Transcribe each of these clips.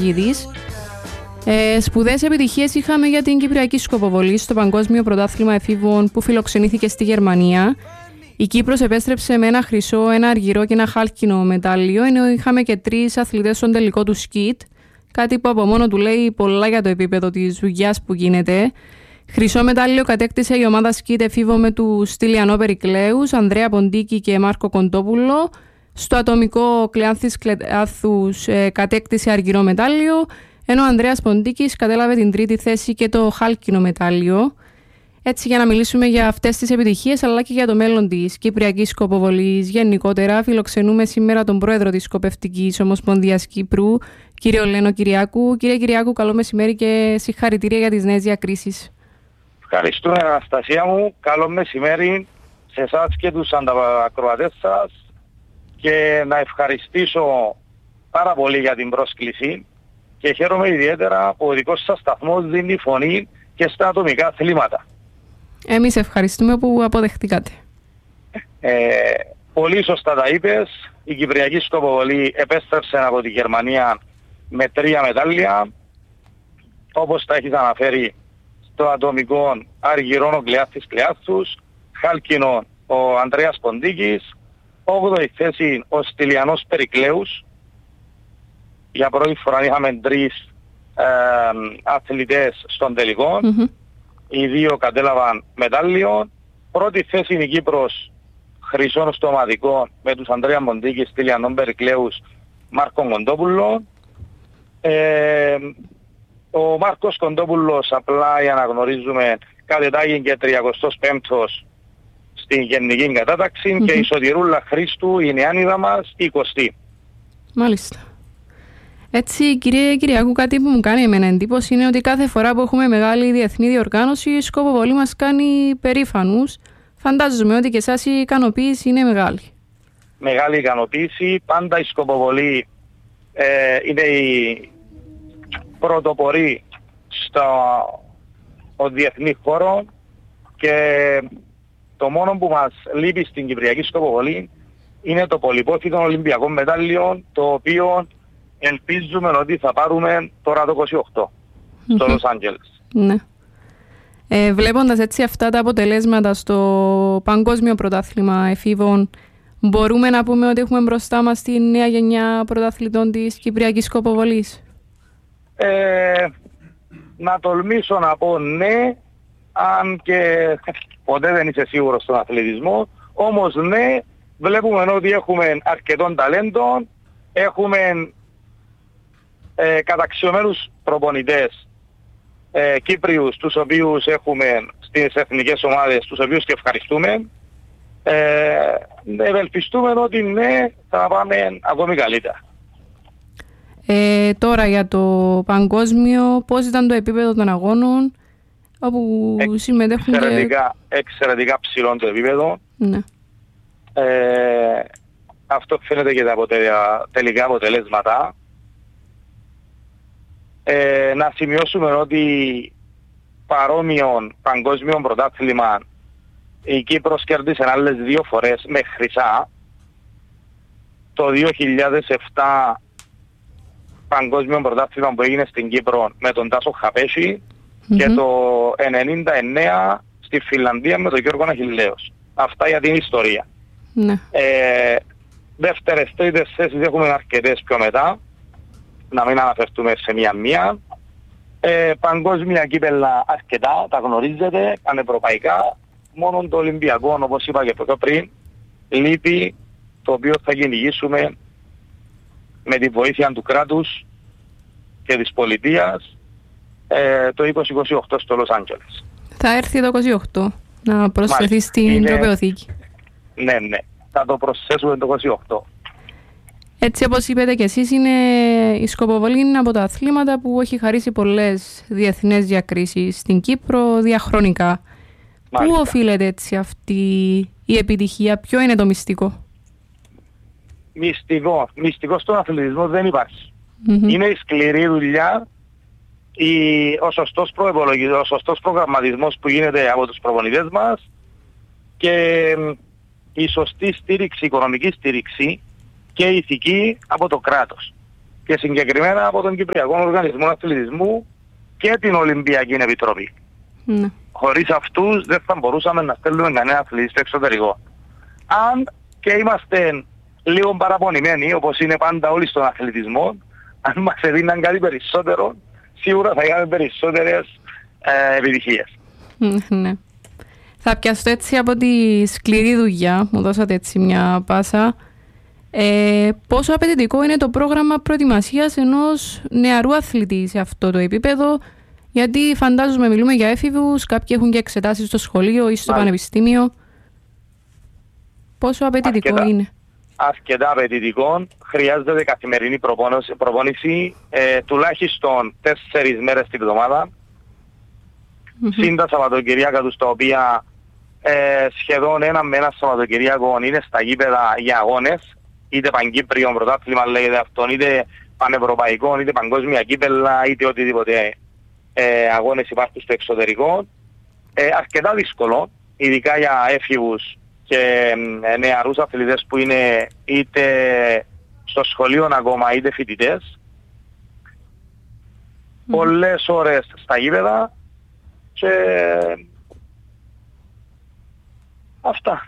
Σπουδαίες επιτυχίες είχαμε για την Κυπριακή Σκοποβολή στο Παγκόσμιο Πρωτάθλημα Εφήβων που φιλοξενήθηκε στη Γερμανία. Η Κύπρος επέστρεψε με ένα χρυσό, ένα αργυρό και ένα χάλκινο μετάλλιο, ενώ είχαμε και 3 αθλητές στον τελικό του σκιτ, κάτι που από μόνο του λέει πολλά για το επίπεδο της δουλειάς που γίνεται. Χρυσό μετάλλιο κατέκτησε η ομάδα σκιτ εφήβων με του Στυλιανό Περικλέους, Ανδρέα Ποντίκη και Μάρκο Κοντόπουλο. Στο ατομικό Κλεάνθης Κλεάθους κατέκτησε αργυρό μετάλλιο, ενώ ο Ανδρέας Ποντίκης κατέλαβε την 3η θέση και το χάλκινο μετάλλιο. Έτσι, για να μιλήσουμε για αυτές τις επιτυχίες αλλά και για το μέλλον της Κυπριακής Σκοποβολής γενικότερα, φιλοξενούμε σήμερα τον πρόεδρο της Σκοπευτικής Ομοσπονδίας Κύπρου, κύριο Λένο Κυριάκου. Κύριε Κυριάκου, καλό μεσημέρι και συγχαρητήρια για τις νέες διακρίσεις. Ευχαριστούμε, Αναστασία μου. Καλό μεσημέρι σε εσάς και τους ανταπακροατές σας και να ευχαριστήσω πάρα πολύ για την πρόσκληση και χαίρομαι ιδιαίτερα που ο δικός σας σταθμός δίνει φωνή και στα ατομικά αθλήματα. Εμείς ευχαριστούμε που αποδεχτήκατε. Πολύ σωστά τα είπες. Η Κυπριακή Σκοποβολή επέστρεψε από τη Γερμανία με 3 μετάλλια. Όπως τα έχεις αναφέρει, στο ατομικό αργυρό ο Κλεάθης Κλεάθους, χάλκινο ο Ανδρέας Ποντίκης, 8η θέση ο Στυλιανός Περικλέους. Για πρώτη φορά είχαμε 3 αθλητές στον τελικό. Οι 2 κατέλαβαν μετάλλιο. Πρώτη θέση είναι η Κύπρος, χρυσό στο ομαδικό με τους Ανδρέα Ποντίκη, Στυλιανό Περικλέους, Μάρκο Κοντόπουλο. Ο Μάρκος Κοντόπουλος, απλά για να γνωρίζουμε, κατετάγει και 35ος στην γενική κατάταξη και η Σωτηρούλα Χρήστου, η νεάνιδα μας, 20η. Μάλιστα. Έτσι, κύριε Κυριάκου, κάτι που μου κάνει εμένα εντύπωση είναι ότι κάθε φορά που έχουμε μεγάλη διεθνή διοργάνωση, η Σκοποβολή μας κάνει περήφανους. Φαντάζομαι ότι και εσάς η ικανοποίηση είναι μεγάλη. Μεγάλη ικανοποίηση. Πάντα η Σκοποβολή είναι η πρωτοπορή στο διεθνή χώρο και το μόνο που μας λείπει στην Κυπριακή Σκοποβολή είναι το πολυπόθητο Ολυμπιακό μετάλλιο, το οποίο ελπίζουμε ότι θα πάρουμε τώρα το 28 στο Λος Άντζελες. Ναι. Βλέποντας έτσι αυτά τα αποτελέσματα στο Παγκόσμιο Πρωτάθλημα Εφήβων, μπορούμε να πούμε ότι έχουμε μπροστά μας τη νέα γενιά πρωταθλητών της Κυπριακής Σκοποβολής? Να τολμήσω να πω ναι, αν και ποτέ δεν είσαι σίγουρος στον αθλητισμό, όμως ναι, βλέπουμε ότι έχουμε αρκετών ταλέντων, έχουμε καταξιωμένους προπονητές Κύπριους, τους οποίους έχουμε στις εθνικές ομάδες, τους οποίους και ευχαριστούμε. Ευελπιστούμε ότι ναι, θα πάμε ακόμη καλύτερα. Τώρα για το παγκόσμιο, πώς ήταν το επίπεδο των αγώνων όπου συμμετέχουν εξαιρετικά ψηλό το επίπεδο. Ναι. Αυτό φαίνεται και τα τελικά αποτελέσματα. Να σημειώσουμε ότι παρόμοιο παγκόσμιο πρωτάθλημα η Κύπρος κέρδισε άλλες 2 φορές με χρυσά. Το 2007 παγκόσμιο πρωτάθλημα που έγινε στην Κύπρο με τον Τάσο Χαπέση και το 1999 στη Φινλανδία με τον Γιώργο Αχιλλέος. Αυτά για την ιστορία. Ναι. Δεύτερες, τρίτες θέσεις έχουμε αρκετές πιο μετά, να μην αναφερθούμε σε μία-μία. Παγκόσμια κύπελλα αρκετά, τα γνωρίζετε, πανευρωπαϊκά. Μόνο το Ολυμπιακό, όπως είπα και πιο πριν, λείπει, το οποίο θα κυνηγήσουμε με τη βοήθεια του κράτους και της πολιτείας το 2028 στο Λος Άντζελες. Θα έρθει το 28 να προσθεθεί στην τροπαιοθήκη. Ναι, θα το προσθέσουμε το 28. Έτσι, όπως είπατε και εσείς, η Σκοποβολή είναι από τα αθλήματα που έχει χαρίσει πολλές διεθνές διακρίσεις στην Κύπρο διαχρονικά. Μάλιστα. Πού οφείλεται έτσι αυτή η επιτυχία, ποιο είναι το μυστικό? Μυστικό στον αθλητισμό δεν υπάρχει. Είναι η σκληρή δουλειά, ο σωστός προϋπολογισμός, ο σωστός προγραμματισμός που γίνεται από τους προπονητές μας και η σωστή στήριξη, οικονομική στήριξη και ηθική από το κράτος. και συγκεκριμένα από τον Κυπριακό Οργανισμό Αθλητισμού και την Ολυμπιακή Επιτροπή. Ναι. Χωρίς αυτούς δεν θα μπορούσαμε να στέλνουμε κανένα αθλητή στο εξωτερικό. Αν και είμαστε λίγο παραπονημένοι, όπως είναι πάντα όλοι στον αθλητισμό, αν μας έδιναν κάτι περισσότερο, σίγουρα θα είχαμε περισσότερες επιτυχίες. Ναι. Θα πιαστώ έτσι από τη σκληρή δουλειά, μου δώσατε έτσι μια πάσα. Πόσο απαιτητικό είναι το πρόγραμμα προετοιμασίας ενός νεαρού αθλητή σε αυτό το επίπεδο, γιατί φαντάζομαι μιλούμε για έφηβους, κάποιοι έχουν και εξετάσεις στο σχολείο ή στο πανεπιστήμιο. Πόσο απαιτητικό είναι? Αρκετά απαιτητικό. Χρειάζεται καθημερινή προπόνηση, τουλάχιστον 4 μέρες την εβδομάδα. Συν τα Σαββατοκυριακά τους, τα οποία σχεδόν ένα με ένα Σαββατοκυριακό είναι στα γήπεδα για αγώνες, είτε Παγκύπριο πρωτάθλημα λέγεται αυτόν, είτε πανευρωπαϊκό, είτε παγκόσμια κύπελα, είτε οτιδήποτε αγώνες υπάρχουν στο εξωτερικό. Αρκετά δύσκολο, ειδικά για έφηβους και νεαρούς αθλητές που είναι είτε στο σχολείο ακόμα είτε φοιτητές. Πολλές ώρες στα γήπεδα και αυτά.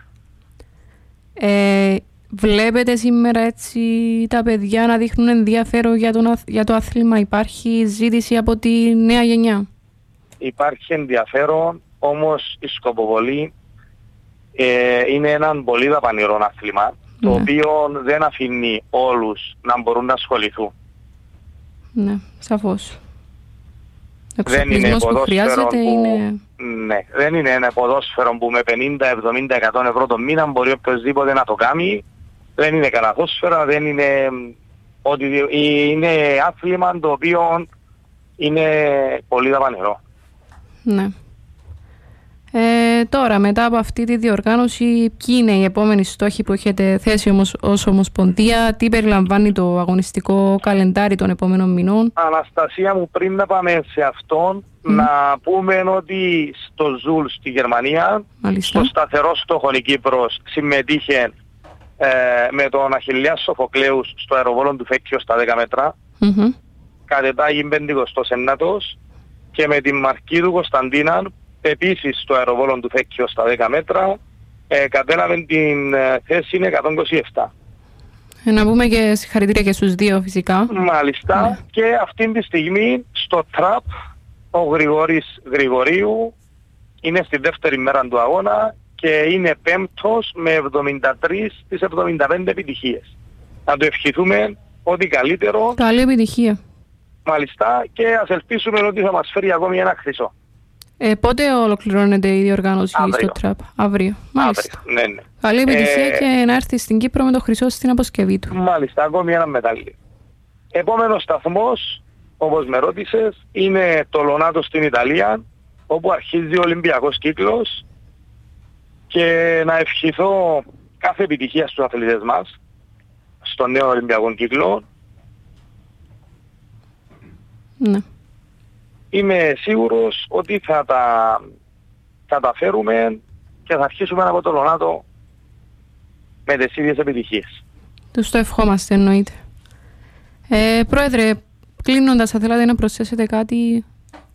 Βλέπετε σήμερα έτσι τα παιδιά να δείχνουν ενδιαφέρον για το άθλημα? Υπάρχει ζήτηση από τη νέα γενιά? Υπάρχει ενδιαφέρον, όμως η σκοποβολή είναι έναν πολύ δαπανηρό άθλημα, το οποίο δεν αφήνει όλους να μπορούν να ασχοληθούν. Ναι, σαφώς. Δεν είναι ποδόσφαιρο είναι... δεν είναι ένα ποδόσφαιρο που με 50, 70, 100 ευρώ το μήνα μπορεί οποιοσδήποτε να το κάνει. Δεν είναι καλαθόσφαιρα, δεν είναι είναι άθλημα το οποίο είναι πολύ δαπανηρό. Ναι. Τώρα, μετά από αυτή τη διοργάνωση, ποιοι είναι οι επόμενοι στόχοι που έχετε θέσει όμως ως Ομοσπονδία? Τι περιλαμβάνει το αγωνιστικό καλεντάρι των επόμενων μηνών? Αναστασία μου, πριν να πάμε σε αυτόν, να πούμε ότι στο Ζουλ στη Γερμανία, στο σταθερό στόχο η Κύπρος συμμετείχε με τον Αχιλλέα Σοφοκλέους στο αεροβόλο του Φέκιο στα 10 μέτρα. Κατετάγει 59ος και με την Μαρκίδου Κωνσταντίνα επίσης στο αεροβόλο του Φέκιο στα 10 μέτρα κατέλαβε την θέση 127. Να πούμε και συγχαρητήρια και στους δύο φυσικά. Μάλιστα. Και αυτή τη στιγμή στο τραπ ο Γρηγόρης Γρηγορίου είναι στη δεύτερη μέρα του αγώνα και είναι πέμπτος με 73 στις 75 επιτυχίες. Να το ευχηθούμε ότι καλύτερο. Καλή επιτυχία. Μάλιστα, και ας ελπίσουμε ότι θα μας φέρει ακόμη ένα χρυσό. Πότε ολοκληρώνεται η διοργάνωση στο τραπ? Αύριο. Μάλιστα. Αύριο, ναι. Καλή επιτυχία και να έρθει στην Κύπρο με το χρυσό στην αποσκευή του. Μάλιστα, ακόμη ένα μετάλλιο. Επόμενος σταθμός, όπως με ρώτησες, είναι το Λονάτο στην Ιταλία, όπου αρχίζει ο Ολυμπιακός κύκλος, και να ευχηθώ κάθε επιτυχία στους αθλητές μας στον νέο Ολυμπιακό κύκλο. Ναι. Είμαι σίγουρος ότι θα τα καταφέρουμε και θα αρχίσουμε από το Λονάτο με τις ίδιες επιτυχίες. Τους το ευχόμαστε, εννοείται. Πρόεδρε, κλείνοντας, θα θέλατε να προσθέσετε κάτι?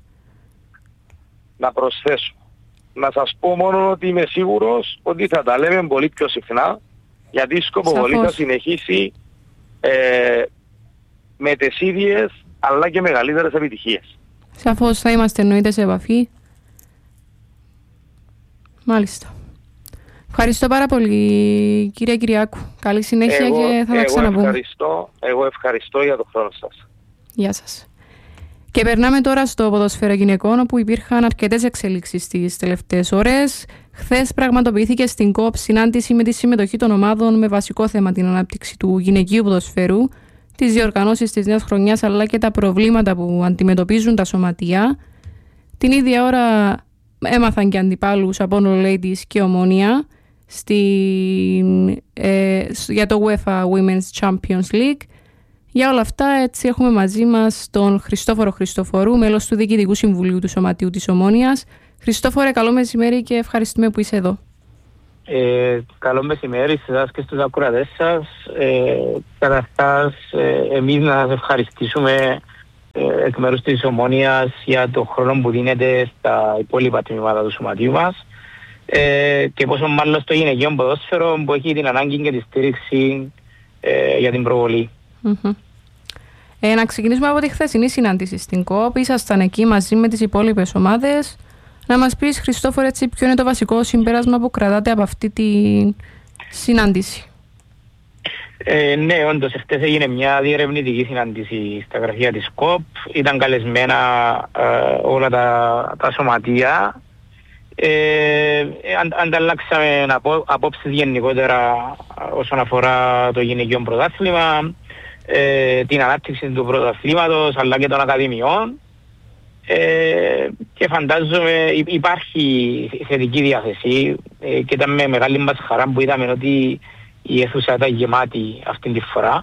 Να προσθέσω. Να σας πω μόνο ότι είμαι σίγουρος ότι θα τα λέμε πολύ πιο συχνά, γιατί η σκοποβολή θα συνεχίσει με τις ίδιες αλλά και μεγαλύτερες επιτυχίες. Σαφώς θα είμαστε, εννοείται, σε επαφή. Μάλιστα. Ευχαριστώ πάρα πολύ, κύριε Κυριάκου. Καλή συνέχεια και θα τα ξαναπούμε. Εγώ ευχαριστώ για τον χρόνο σας. Γεια σας. Και περνάμε τώρα στο ποδόσφαιρο γυναικών, όπου υπήρχαν αρκετές εξελίξεις τις τελευταίες ώρες. Χθες πραγματοποιήθηκε στην ΚΟΠ συνάντηση με τη συμμετοχή των ομάδων με βασικό θέμα την ανάπτυξη του γυναικείου ποδοσφαίρου, τις διοργανώσεις της νέας χρονιάς αλλά και τα προβλήματα που αντιμετωπίζουν τα σωματεία. Την ίδια ώρα έμαθαν και αντιπάλους από Apollo Ladies και Ομόνοια για το UEFA Women's Champions League. Για όλα αυτά, έτσι, έχουμε μαζί μας τον Χριστόφορο Χριστοφορού, μέλος του Διοικητικού Συμβουλίου του Σωματείου της Ομόνοιας. Χριστόφορε, καλό μεσημέρι και ευχαριστούμε που είσαι εδώ. Καλό μεσημέρι σε εσάς και στους ακροατές σας. Καταρχάς, εμείς να σας ευχαριστήσουμε εκ μέρους της Ομόνοιας για τον χρόνο που δίνετε στα υπόλοιπα τμήματα του σωματείου μας και πόσο μάλλον στο γυναικείο ποδόσφαιρο που έχει την ανάγκη και τη στήριξη για την προβολή. Να ξεκινήσουμε από τη χθεσινή συνάντηση στην ΚΟΠ. Ήσασταν εκεί μαζί με τις υπόλοιπες ομάδες. Να μας πεις, Χριστόφορε, έτσι, ποιο είναι το βασικό συμπέρασμα που κρατάτε από αυτή τη συνάντηση? Ναι, όντως, χτες έγινε μια διερευνητική συνάντηση στα γραφεία της ΚΟΠ. Ήταν καλεσμένα όλα τα σωματεία. Ανταλλάξαμε απόψεις γενικότερα όσον αφορά το γυναικείο πρωτάθλημα, την ανάπτυξη του πρωταθλήματος αλλά και των ακαδημιών. Και φαντάζομαι υπάρχει θετική διάθεση και ήταν με μεγάλη μας χαρά που είδαμε ότι η αίθουσα ήταν γεμάτη αυτή τη φορά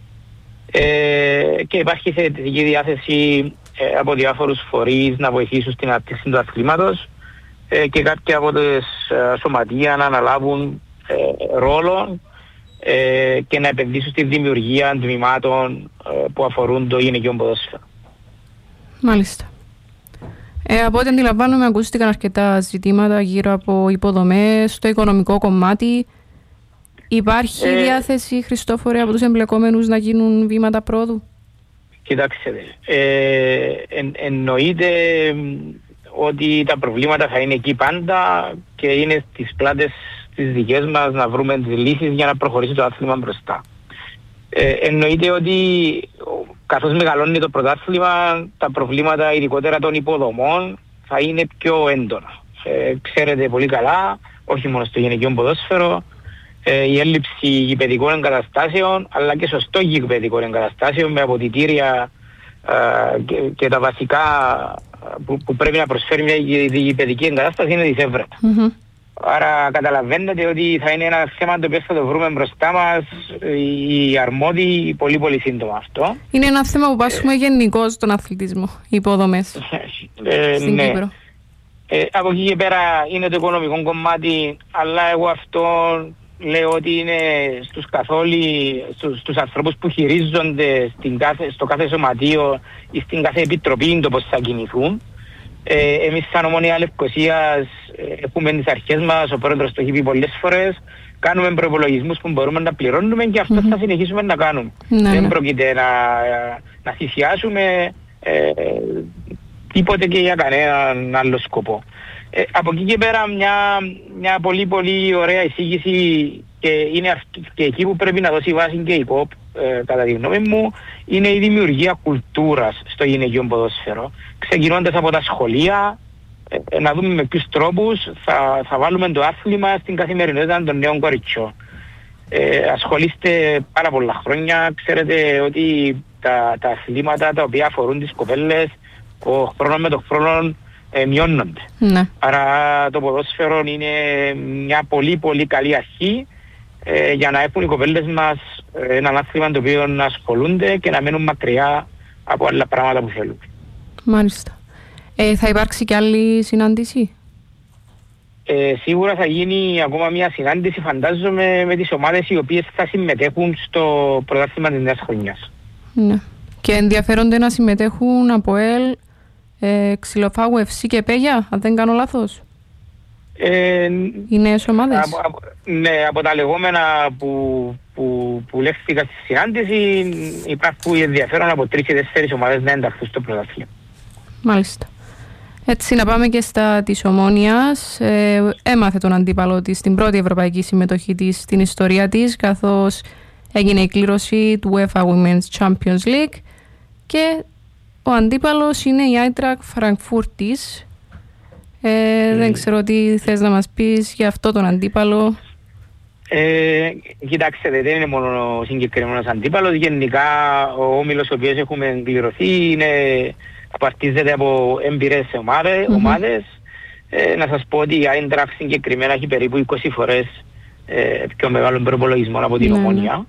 και υπάρχει θετική διάθεση από διάφορους φορείς να βοηθήσουν στην ανάπτυξη του αθλήματος και κάποια από τις σωματεία να αναλάβουν ρόλο και να επενδύσουν στη δημιουργία τμήματων που αφορούν το γυναικείο ποδόσφαιρο. Μάλιστα. Από ό,τι αντιλαμβάνομαι, ακούστηκαν αρκετά ζητήματα γύρω από υποδομές, το οικονομικό κομμάτι. Υπάρχει διάθεση, Χριστόφορε, από τους εμπλεκόμενους να γίνουν βήματα πρόοδου? Κοιτάξτε, εννοείται ότι τα προβλήματα θα είναι εκεί πάντα και είναι στις πλάτες τις δικές μας να βρούμε τις λύσεις για να προχωρήσει το άθλημα μπροστά. Εννοείται ότι καθώς μεγαλώνει το πρωτάθλημα, τα προβλήματα ειδικότερα των υποδομών θα είναι πιο έντονα. Ξέρετε πολύ καλά, όχι μόνο στο γυναικείο ποδόσφαιρο, η έλλειψη γηπεδικών εγκαταστάσεων αλλά και σωστών γηπεδικών εγκαταστάσεων με αποδυτήρια και τα βασικά που πρέπει να προσφέρει μια γηπεδική εγκατάσταση είναι δισεύρετα. Άρα καταλαβαίνετε ότι θα είναι ένα θέμα το οποίο θα το βρούμε μπροστά μας οι αρμόδιοι πολύ πολύ σύντομα αυτό. Είναι ένα θέμα που πάσχουμε γενικώς στον αθλητισμό, οι υποδομές στην Κύπρο. Από εκεί και πέρα είναι το οικονομικό κομμάτι, αλλά εγώ αυτό λέω ότι είναι στους ανθρώπους που χειρίζονται στο κάθε σωματείο ή στην κάθε επιτροπή το πώς θα κινηθούν. Εμείς σαν Ομόνια Λευκωσίας έχουμε τις αρχές μας, ο πρόεδρος το έχει πει πολλές φορές, κάνουμε προϋπολογισμούς που μπορούμε να πληρώνουμε και αυτό θα συνεχίσουμε να κάνουμε. Δεν πρόκειται να θυσιάσουμε τίποτε και για κανέναν άλλο σκοπό. Από εκεί και πέρα μια πολύ πολύ ωραία εισήγηση και είναι και εκεί που πρέπει να δώσει βάση και η ΚΟΠ κατά τη γνώμη μου, είναι η δημιουργία κουλτούρας στο γυναικείο ποδόσφαιρο. Ξεκινώντας από τα σχολεία, να δούμε με ποιους τρόπους θα βάλουμε το άθλημα στην καθημερινότητα των νέων κοριτσιών. Ασχολείστε πάρα πολλά χρόνια, ξέρετε ότι τα αθλήματα τα οποία αφορούν τις κοπέλες, ο χρόνο με τον χρόνο μειώνονται. Ναι. Άρα το ποδόσφαιρο είναι μια πολύ πολύ καλή αρχή για να έχουν οι κοπέλες μας ένα άθλημα το οποίο να ασχολούνται και να μένουν μακριά από άλλα πράγματα που θέλουν. Μάλιστα. Θα υπάρξει και άλλη συνάντηση? Σίγουρα θα γίνει ακόμα μια συνάντηση, φαντάζομαι, με τις ομάδες οι οποίες θα συμμετέχουν στο πρωτάθλημα της νέας χρονιάς. Ναι. Και ενδιαφέρονται να συμμετέχουν από ΕΛ, Ξυλοφάγου, FC και Πέγια, αν δεν κάνω λάθος. Οι νέες ομάδες. Ναι, από τα λεγόμενα που λέχθηκα στη συνάντηση υπάρχουν ενδιαφέρον από 3 ή 4 ομάδες να ενταχθούν στο πρωτάθλημα. Μάλιστα. Έτσι να πάμε και στα της Ομόνοιας. Έμαθε τον αντίπαλο της στην πρώτη ευρωπαϊκή συμμετοχή της στην ιστορία της, καθώς έγινε η κλήρωση του UEFA Women's Champions League και ο αντίπαλος είναι η Άιντραχτ Φραγκφούρτης. Δεν ξέρω τι θες να μας πεις για αυτό τον αντίπαλο. Κοιτάξτε, δεν είναι μόνο ο συγκεκριμένος αντίπαλος. Γενικά ο όμιλος ο οποίος έχουμε κληρωθεί απαρτίζεται από έμπειρες ομάδες. Να σας πω ότι η Άιντραχτ συγκεκριμένα έχει περίπου 20 φορές πιο μεγάλο προπολογισμό από την Ομόνια.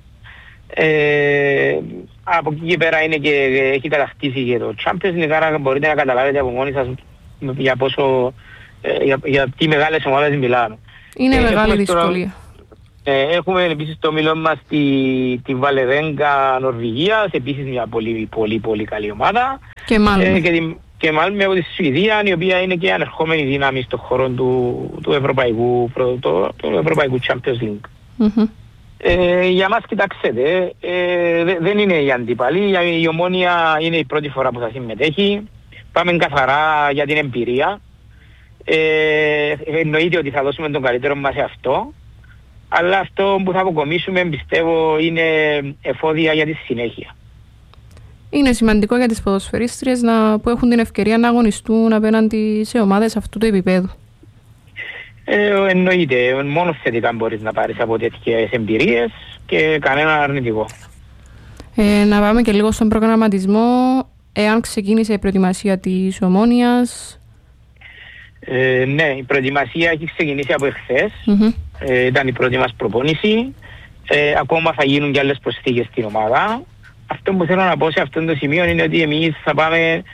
Από εκεί και πέρα είναι και έχει κατακτήσει και το Champions League, άρα μπορείτε να καταλάβετε από μόνοι σας για τι μεγάλες ομάδες μιλάμε. Είναι μεγάλη δυσκολία. Έχουμε επίσης το όμιλο μας τη Βαλεδέγκα Νορβηγίας, επίσης μια πολύ καλή ομάδα. Και μάλλον. Και μάλλον από τη Σουηδία, η οποία είναι και ανερχόμενη δύναμη στον χώρο του Ευρωπαϊκού Champions League. Mm-hmm. Για μας, κοιτάξτε, δεν είναι η αντίπαλη. Η Ομόνοια είναι η πρώτη φορά που θα συμμετέχει. Πάμε καθαρά για την εμπειρία. Εννοείται ότι θα δώσουμε τον καλύτερο μας σε αυτό. Αλλά αυτό που θα αποκομίσουμε, πιστεύω, είναι εφόδια για τη συνέχεια. Είναι σημαντικό για τις ποδοσφαιρίστριες που έχουν την ευκαιρία να αγωνιστούν απέναντι σε ομάδες αυτού του επίπεδου. Εννοείται, μόνο θετικά μπορείς να πάρεις από τέτοιες εμπειρίες και κανένα αρνητικό. Να πάμε και λίγο στον προγραμματισμό. Εάν ξεκίνησε η προετοιμασία της Ομόνοιας? Ναι, η προετοιμασία έχει ξεκινήσει από εχθές. Mm-hmm. Ήταν η πρώτη μας προπόνηση. Ακόμα θα γίνουν και άλλες προσθήκες στην ομάδα. Αυτό που θέλω να πω σε αυτό το σημείο είναι ότι εμείς θα πάμε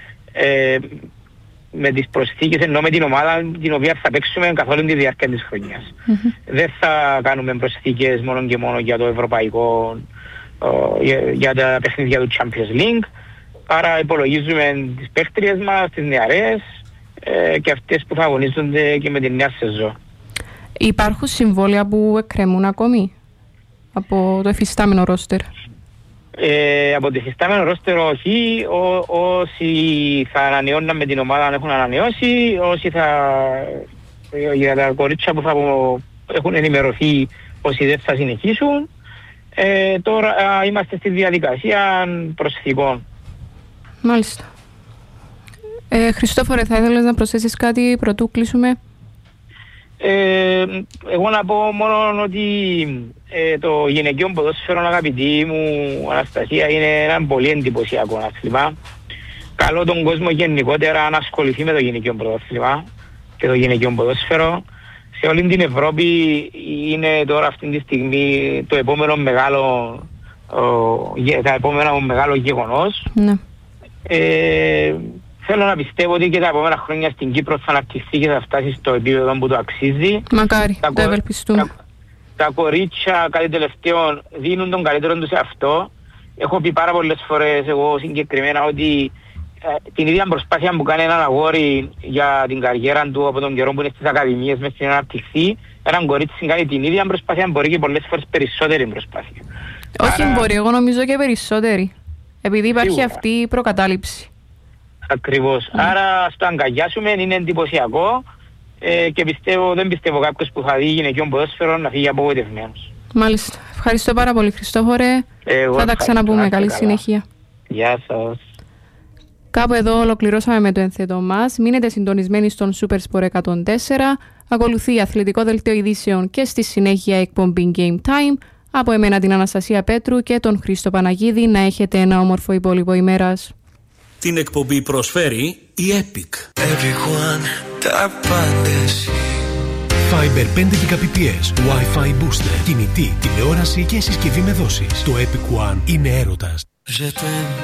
με τις προσθήκες, ενώ με την ομάδα την οποία θα παίξουμε καθ' όλη τη διάρκεια της χρονιάς. Mm-hmm. Δεν θα κάνουμε προσθήκες μόνο και μόνο για το ευρωπαϊκό, για τα παιχνίδια του Champions League. Άρα υπολογίζουμε τις παίκτριες μας, τις νεαρές και αυτές που θα αγωνίζονται και με την νέα σεζόν. Υπάρχουν συμβόλαια που εκκρεμούν ακόμη από το εφιστάμενο ρόστερ? Από το εφιστάμενο ρόστερ όχι. Όσοι θα ανανεώναν με την ομάδα έχουν ανανεώσει. Όσοι για τα κορίτσια που θα έχουν ενημερωθεί, όσοι δεν θα συνεχίσουν. Τώρα είμαστε στη διαδικασία προσθήκων. Μάλιστα. Χριστόφορε, θα ήθελες να προσθέσεις κάτι πρωτού κλείσουμε? Εγώ να πω μόνο ότι το γυναικείο ποδόσφαιρο, αγαπητή μου Αναστασία, είναι ένα πολύ εντυπωσιακό άθλημα. Καλώ τον κόσμο γενικότερα να ασχοληθεί με το γυναικείο ποδόσφαιρο και το γυναικείο ποδόσφαιρο. Σε όλη την Ευρώπη είναι τώρα αυτή τη στιγμή το επόμενο μεγάλο γεγονός. Ναι. Θέλω να πιστεύω ότι και τα επόμενα χρόνια στην Κύπρο θα αναπτυχθεί και θα φτάσει στο επίπεδο που το αξίζει. Μακάρι, το ευελπιστούμε. Τα κορίτσια κάτι τελευταίο δίνουν τον καλύτερο τους σε αυτό. Έχω πει πάρα πολλές φορές εγώ συγκεκριμένα ότι την ίδια προσπάθεια που κάνει έναν αγόρι για την καριέρα του από τον καιρό που είναι στις ακαδημίες μέσα στην αναπτυχθεί, έναν κορίτσι κάνει την ίδια προσπάθεια, μπορεί και πολλές φορές περισσότερη προσπάθεια. Όχι μπορεί, εγώ νομίζω και περισσότερη. Επειδή υπάρχει σίγουρα αυτή η προκατάληψη. Ακριβώς. Άρα στο αγκαλιάσουμε, είναι εντυπωσιακό και δεν πιστεύω κάποιος που θα δει γυναικείο ποδόσφαιρο να φύγει απογοητευμένος. Μάλιστα. Ευχαριστώ πάρα πολύ, Χριστόφορε. Θα τα ξαναπούμε. Καλή συνέχεια. Γεια σας. Κάπου εδώ ολοκληρώσαμε με το ένθετο μας. Μείνετε συντονισμένοι στον Super Sport 104. Ακολουθεί αθλητικό δελτίο ειδήσεων και στη συνέχεια εκπομπή Game Time. Από εμένα την Αναστασία Πέτρου και τον Χρήστο Παναγίδη. Να έχετε ένα όμορφο υπόλοιπο ημέρας. Την εκπομπή προσφέρει η Epic. Fiber 5 Gbps, Wi-Fi booster, κινητή, τηλεόραση και συσκευή με δόσεις. Το Epic One είναι έρωτας.